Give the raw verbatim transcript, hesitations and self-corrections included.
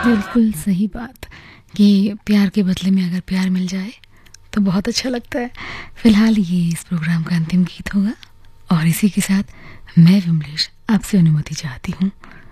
बिल्कुल सही बात कि प्यार के बदले में अगर प्यार मिल जाए तो बहुत अच्छा लगता है। फ़िलहाल ये इस प्रोग्राम का अंतिम गीत होगा और इसी के साथ मैं विमलेश आपसे अनुमति चाहती हूँ।